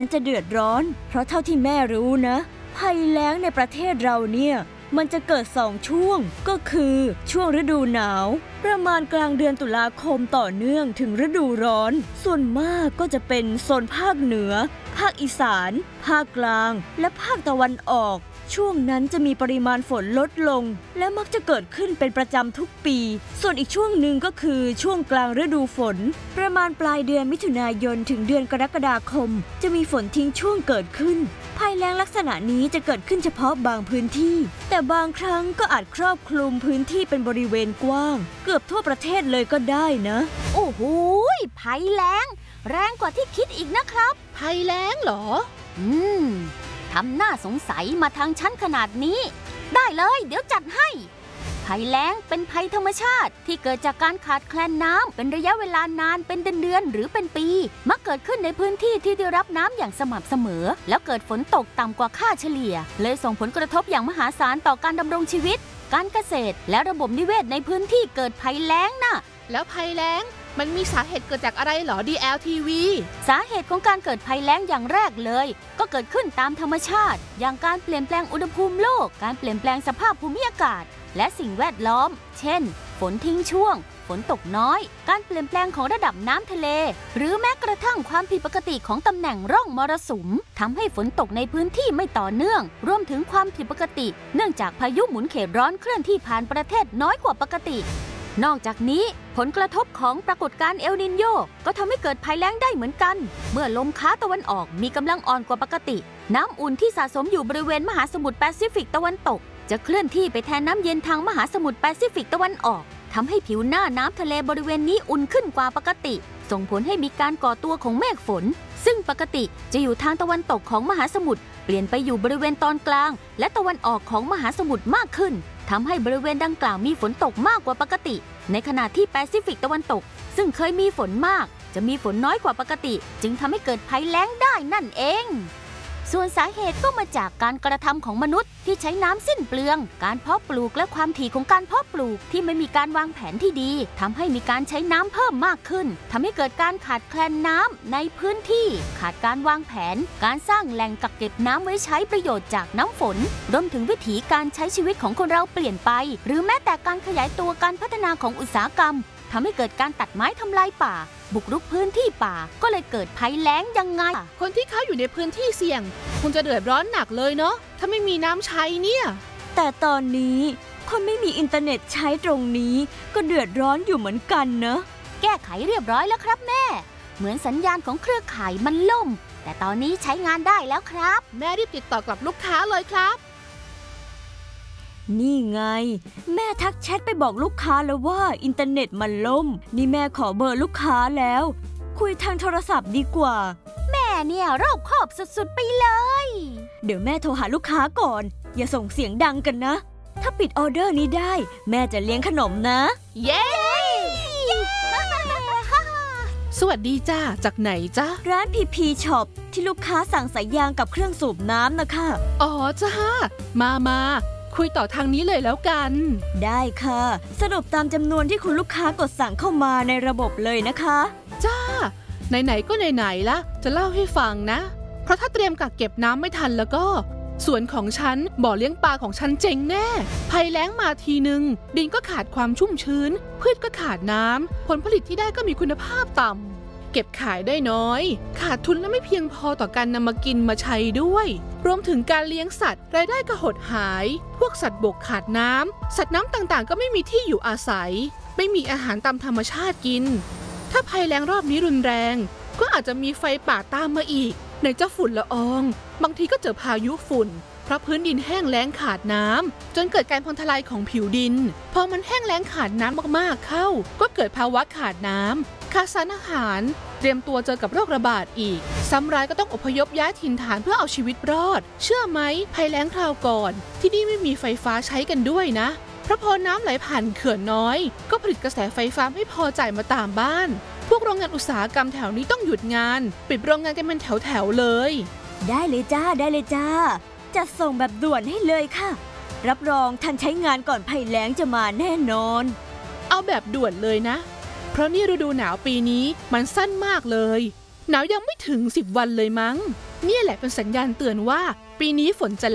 จะเดือดร้อนเพราะเท่าที่แม่รู้นะภัยแล้งในประเทศเราเนี่ยมันจะเกิด2 ช่วงก็คือช่วงฤดูหนาวประมาณกลางเดือนตุลาคมต่อเนื่องถึงฤดูร้อนส่วนมากก็จะเป็นโซนภาคเหนือภาคอีสานภาคกลางและภาคตะวันออกช่วงนั้นจะมีปริมาณฝนลดลงและมักจะเกิดขึ้นเป็นประจำทุกปีส่วนอีกช่วงหนึ่งก็คือช่วงกลางฤดูฝนประมาณปลายเดือนมิถุนายนถึงเดือนกรกฎาคมจะมีฝนทิ้งช่วงเกิดขึ้นภัยแล้งลักษณะนี้จะเกิดขึ้นเฉพาะบางพื้นที่แต่บางครั้งก็อาจครอบคลุมพื้นที่เป็นบริเวณกว้างเกือบทั่วประเทศเลยก็ได้นะโอ้โหภัยแล้งแรงกว่าที่คิดอีกนะครับภัยแล้งเหรอทำหน้าสงสัยมาทางชั้นขนาดนี้ได้เลยเดี๋ยวจัดให้ภัยแล้งเป็นภัยธรรมชาติที่เกิดจากการขาดแคลนน้ำเป็นระยะเวลานานเป็นเดือนหรือเป็นปีมักเกิดขึ้นในพื้นที่ที่ได้รับน้ำอย่างสม่ำเสมอแล้วเกิดฝนตกต่ำกว่าค่าเฉลี่ยเลยส่งผลกระทบอย่างมหาศาลต่อการดำรงชีวิตการเกษตรและระบบนิเวศในพื้นที่เกิดภัยแล้งน่ะแล้วภัยแล้งมันมีสาเหตุเกิดจากอะไรหรอ DLTV สาเหตุของการเกิดภัยแล้งอย่างแรกเลยก็เกิดขึ้นตามธรรมชาติอย่างการเปลี่ยนแปลงอุณหภูมิโลกการเปลี่ยนแปลงสภาพภูมิอากาศและสิ่งแวดล้อมเช่นฝนทิ้งช่วงฝนตกน้อยการเปลี่ยนแปลงของระดับน้ำทะเลหรือแม้กระทั่งความผิดปกติของตำแหน่งร่องมรสุมทำให้ฝนตกในพื้นที่ไม่ต่อเนื่องรวมถึงความผิดปกติเนื่องจากพายุหมุนเขตร้อนเคลื่อนที่ผ่านประเทศน้อยกว่าปกตินอกจากนี้ผลกระทบของปรากฏการณ์เอลนินโญก็ทำให้เกิดภัยแล้งได้เหมือนกันเมื่อลมค้าตะวันออกมีกำลังอ่อนกว่าปกติน้ำอุ่นที่สะสมอยู่บริเวณมหาสมุทรแปซิฟิกตะวันตกจะเคลื่อนที่ไปแทนน้ำเย็นทางมหาสมุทรแปซิฟิกตะวันออกทำให้ผิวหน้าน้ำทะเลบริเวณนี้อุ่นขึ้นกว่าปกติส่งผลให้มีการก่อตัวของเมฆฝนซึ่งปกติจะอยู่ทางตะวันตกของมหาสมุทรเปลี่ยนไปอยู่บริเวณตอนกลางและตะวันออกของมหาสมุทรมากขึ้นทำให้บริเวณดังกล่าวมีฝนตกมากกว่าปกติในขณะที่แปซิฟิกตะวันตกซึ่งเคยมีฝนมากจะมีฝนน้อยกว่าปกติจึงทำให้เกิดภัยแล้งได้นั่นเองส่วนสาเหตุก็มาจากการกระทำของมนุษย์ที่ใช้น้ำสิ้นเปลืองการเพาะปลูกและความถี่ของการเพาะปลูกที่ไม่มีการวางแผนที่ดีทำให้มีการใช้น้ำเพิ่มมากขึ้นทำให้เกิดการขาดแคลนน้ำในพื้นที่ขาดการวางแผนการสร้างแหล่งกักเก็บน้ำไว้ใช้ประโยชน์จากน้ำฝนรวมถึงวิถีการใช้ชีวิตของคนเราเปลี่ยนไปหรือแม้แต่การขยายตัวการพัฒนาของอุตสาหกรรมทำให้เกิดการตัดไม้ทำลายป่าบุกรุกพื้นที่ป่าก็เลยเกิดภัยแล้งยังไงคนที่เขาอยู่ในพื้นที่เสี่ยงคงจะเดือดร้อนหนักเลยเนาะถ้าไม่มีน้ำใช้เนี่ยแต่ตอนนี้คนไม่มีอินเทอร์เน็ตใช้ตรงนี้ก็เดือดร้อนอยู่เหมือนกันนะแก้ไขเรียบร้อยแล้วครับแม่เหมือนสัญญาณของเครือข่ายมันล่มแต่ตอนนี้ใช้งานได้แล้วครับแม่รีบติดต่อกับลูกค้าเลยครับนี่ไงแม่ทักแชทไปบอกลูกค้าแล้วว่าอินเทอร์เน็ตมันล่มนี่แม่ขอเบอร์ลูกค้าแล้วคุยทางโทรศัพท์ดีกว่าแม่เนี่ยรอบคอบสุดๆไปเลยเดี๋ยวแม่โทรหาลูกค้าก่อนอย่าส่งเสียงดังกันนะถ้าปิดออเดอร์นี้ได้แม่จะเลี้ยงขนมนะเย้สวัสดีจ้าจากไหนจ้าร้านพีพีช็อปที่ลูกค้าสั่งสายยางกับเครื่องสูบน้ำนะคะอ๋อจ้ามาคุยต่อทางนี้เลยแล้วกันได้ค่ะสรุปตามจำนวนที่คุณลูกค้ากดสั่งเข้ามาในระบบเลยนะคะจ้าไหนๆก็ไหนๆละจะเล่าให้ฟังนะเพราะถ้าเตรียมกักเก็บน้ำไม่ทันแล้วก็สวนของฉันบ่อเลี้ยงปลาของฉันเจ๊งแน่ภัยแล้งมาทีนึงดินก็ขาดความชุ่มชื้นพืชก็ขาดน้ำผลผลิตที่ได้ก็มีคุณภาพต่ำเก็บขายได้น้อยขาดทุนและไม่เพียงพอต่อการนำมากินมาใช้ด้วยรวมถึงการเลี้ยงสัตว์รายได้ก็หดหายพวกสัตว์บกขาดน้ำสัตว์น้ำต่างๆก็ไม่มีที่อยู่อาศัยไม่มีอาหารตามธรรมชาติกินถ้าภัยแล้งรอบนี้รุนแรงก็อาจจะมีไฟป่าตามมาอีกในเจ้าฝุ่นละอองบางทีก็เจอพายุฝุ่นเพราะพื้นดินแห้งแล้งขาดน้ำจนเกิดการพังทลายของผิวดินพอมันแห้งแล้งขาดน้ำมากๆเข้าก็เกิดภาวะขาดน้ำขาดสารอาหารเตรียมตัวเจอกับโรคระบาดอีกซ้ำร้ายก็ต้องอพยพย้ายถิ่นฐานเพื่อเอาชีวิตรอดเชื่อไหมภัยแล้งคราวก่อนที่นี่ไม่มีไฟฟ้าใช้กันด้วยนะเพราะพอน้ำไหลผ่านเขื่อนน้อยก็ผลิตกระแสไฟฟ้าไม่พอจ่ายมาตามบ้านพวกโรงงานอุตสาหกรรมแถวนี้ต้องหยุดงานปิดโรงงานกันเป็นแถวๆเลยได้เลยจ้าจะส่งแบบด่วนให้เลยค่ะรับรองทันใช้งานก่อนภัยแล้งจะมาแน่นอนเอาแบบด่วนเลยนะเพราะนี่ฤดูหนาวปีนี้มันสั้นมากเลยหนาวยังไม่ถึง10 วันเลยมั้งเนี่ยแหละเป็นสัญญาณเตือนว่าปีนี้ฝนจะ